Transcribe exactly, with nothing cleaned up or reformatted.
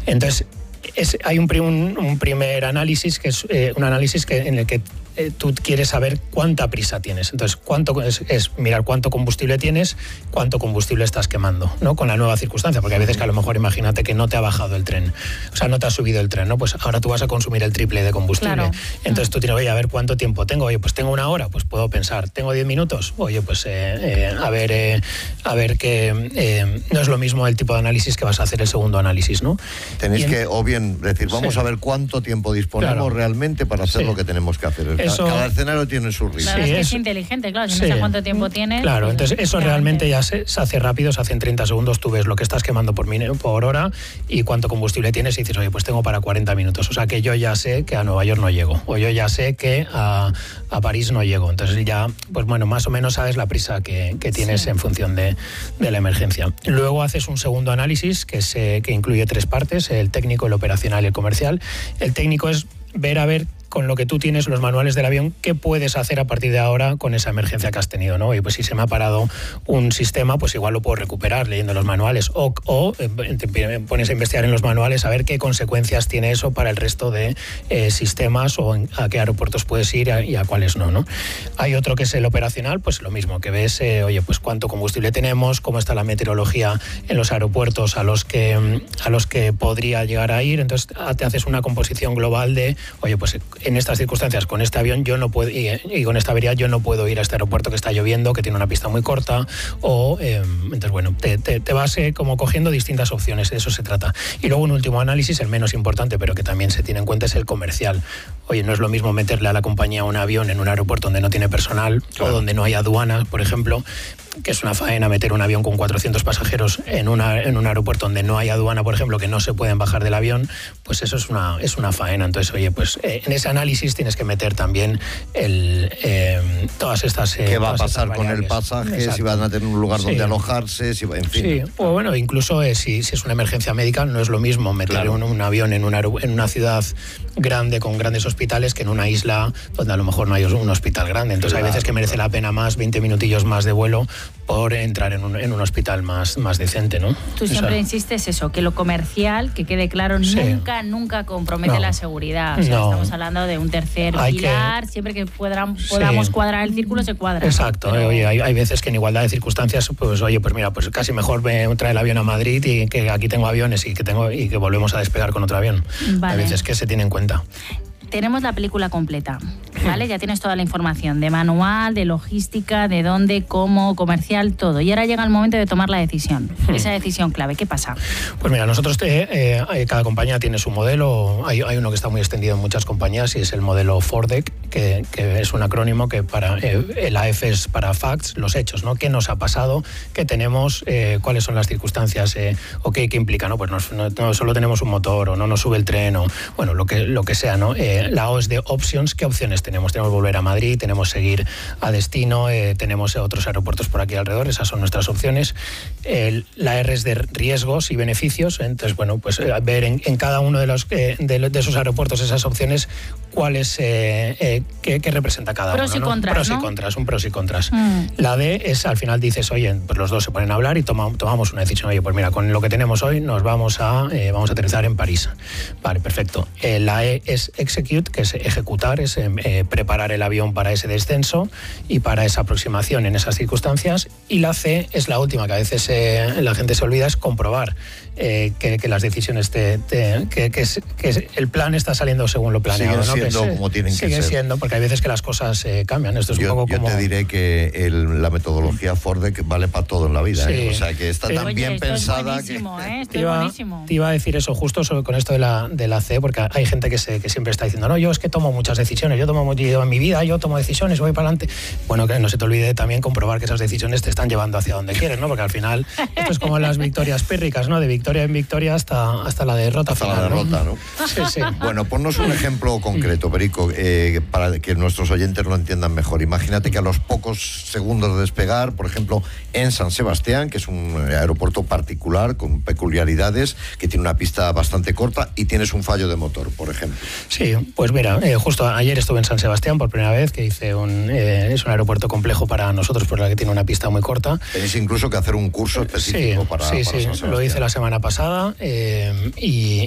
Entonces, es, hay un, un, un primer análisis, que es eh, un análisis que, en el que eh, tú quieres saber cuánta prisa tienes. Entonces, cuánto es, es mirar cuánto combustible tienes, cuánto combustible estás quemando, ¿no? Con la nueva circunstancia, porque hay veces que a lo mejor imagínate que no te ha bajado el tren, o sea, no te ha subido el tren, ¿no? Pues ahora tú vas a consumir el triple de combustible. Claro. Entonces tú tienes, oye, a ver cuánto tiempo tengo. Oye, pues tengo una hora, pues puedo pensar. ¿Tengo diez minutos? Oye, pues eh, eh, a ver, eh, a ver que eh, no es lo mismo el tipo de análisis que vas a hacer el segundo análisis, ¿no? Tenéis en, que, o bien, decir, vamos sí. a ver cuánto tiempo disponemos claro. realmente para hacer sí. lo que tenemos que hacer. Eso, Cada escenario tiene su ritmo. Claro, sí, es que es, es inteligente, claro, si sí. no sabes cuánto tiempo tienes. Claro, pues, entonces eso realmente ya se, se hace rápido, se hace en treinta segundos, tú ves lo que estás quemando por, por hora y cuánto combustible tienes y dices, oye, pues tengo para cuarenta minutos. O sea que yo ya sé que a Nueva York no llego, o yo ya sé que a, a París no llego. Entonces ya, pues bueno, más o menos sabes la prisa que, que tienes sí. en función de, de la emergencia. Luego haces un segundo análisis que, se, que incluye tres partes, el técnico, el operacional y el comercial. El técnico es ver a ver con lo que tú tienes, los manuales del avión, ¿qué puedes hacer a partir de ahora con esa emergencia que has tenido, ¿no? Y pues si se me ha parado un sistema, pues igual lo puedo recuperar leyendo los manuales o, o eh, te pones a investigar en los manuales a ver qué consecuencias tiene eso para el resto de eh, sistemas o en, a qué aeropuertos puedes ir a, y a cuáles no, ¿no? Hay otro que es el operacional, pues lo mismo, que ves, eh, oye, pues cuánto combustible tenemos, cómo está la meteorología en los aeropuertos a los que, a los que podría llegar a ir, entonces te haces una composición global de, oye, pues en estas circunstancias, con este avión yo no puedo, y, y con esta avería yo no puedo ir a este aeropuerto que está lloviendo, que tiene una pista muy corta, o eh, entonces bueno, te, te, te vas eh, como cogiendo distintas opciones, de eso se trata. Y luego un último análisis, el menos importante, pero que también se tiene en cuenta, es el comercial. Oye, no es lo mismo meterle a la compañía un avión en un aeropuerto donde no tiene personal, claro. o donde no hay aduanas, por ejemplo, que es una faena meter un avión con cuatrocientos pasajeros en, una, en un aeropuerto donde no hay aduana, por ejemplo, que no se pueden bajar del avión, pues eso es una, es una faena. Entonces, oye, pues eh, en ese análisis tienes que meter también el, eh, todas estas eh, ¿Qué va a pasar con el pasaje? Exacto. Si van a tener un lugar sí. donde alojarse, si, en fin. Sí, o bueno, incluso eh, si, si es una emergencia médica, no es lo mismo meter claro. un, un avión en una, en una ciudad grande con grandes hospitales que en una isla donde a lo mejor no hay un hospital grande. Entonces claro, hay veces que merece claro. la pena más veinte minutillos más de vuelo por entrar en un, en un hospital más, más decente, ¿no? Tú siempre o sea, insistes eso, que lo comercial, que quede claro, sí. nunca, nunca compromete no. la seguridad. O sea, no. estamos hablando de un tercer hay pilar, que... siempre que podamos, podamos sí. cuadrar el círculo, se cuadra. Exacto, pero... oye, hay, hay veces que en igualdad de circunstancias, pues oye, pues mira, pues casi mejor me trae el avión a Madrid y que aquí tengo aviones y que tengo y que volvemos a despegar con otro avión. Vale. Hay veces que se tiene en cuenta. Tenemos la película completa, ¿vale? Ya tienes toda la información de manual, de logística, de dónde, cómo, comercial, todo. Y ahora llega el momento de tomar la decisión, esa decisión clave. ¿Qué pasa? Pues mira, nosotros, eh, eh, cada compañía tiene su modelo. Hay, hay uno que está muy extendido en muchas compañías y es el modelo FORDEC, que, que es un acrónimo que para eh, el A F es para facts, los hechos, ¿no? ¿Qué nos ha pasado? ¿Qué tenemos? Eh, ¿Cuáles son las circunstancias? Eh, ¿O qué, qué implica? ¿No? Pues no, no, no solo tenemos un motor o no nos sube el tren o, bueno, lo que, lo que sea, ¿no? Eh, la O es de options. ¿Qué opciones tenemos? Tenemos volver a Madrid, tenemos seguir a destino, eh, tenemos otros aeropuertos por aquí alrededor, esas son nuestras opciones. El, la R es de riesgos y beneficios, entonces bueno, pues eh, ver en, en cada uno de los eh, de, de esos aeropuertos esas opciones cuáles eh, eh, qué, qué representa cada pros uno, y ¿no? contras, pros ¿no? y contras, un pros y contras. Mm. La D es, al final dices, oye, pues los dos se ponen a hablar y toma, tomamos una decisión. Oye, pues mira, con lo que tenemos hoy nos vamos a eh, vamos a aterrizar en París. Vale, perfecto. Eh, la E es execute, que es ejecutar, es eh, preparar el avión para ese descenso y para esa aproximación en esas circunstancias. Y la C es la última, que a veces eh, la gente se olvida, es comprobar eh, que, que las decisiones, te, te, que, que, es, que el plan está saliendo según lo planeado. Siguen ¿no? siendo que como tienen que sigue ser. Sigue siendo, porque hay veces que las cosas eh, cambian. Esto es yo, un poco yo como... te diré que el, la metodología FORDEC vale para todo en la vida. Sí. ¿eh? O sea, que está Pero, tan oye, bien esto pensada es buenísimo, que... ¿eh? Esto te, es iba, buenísimo. te iba a decir eso justo sobre, con esto de la, de la C, porque hay gente que, se, que siempre está diciendo, no, yo es que tomo muchas decisiones, yo tomo yo, en mi vida, yo tomo decisiones, voy para adelante. Bueno, que no se te olvide también comprobar que esas decisiones te están llevando hacia donde quieres, ¿no? Porque al final esto es como las victorias pírricas, ¿no? De victoria en victoria hasta, hasta la derrota hasta final. la derrota, ¿no? ¿no? Sí, sí. Bueno, ponnos un ejemplo concreto, Perico, eh, para que nuestros oyentes lo entiendan mejor. Imagínate que a los pocos segundos de despegar, por ejemplo, en San Sebastián, que es un aeropuerto particular con peculiaridades, que tiene una pista bastante corta y tienes un fallo de motor, por ejemplo. Sí, pues mira, eh, justo ayer estuve en San Sebastián por primera vez, que hice un, eh, es un aeropuerto complejo para nosotros, por la que tiene una pista muy corta. Tenéis incluso que hacer un curso específico sí, para, sí, para sí, San Sebastián. Lo hice la semana pasada eh, y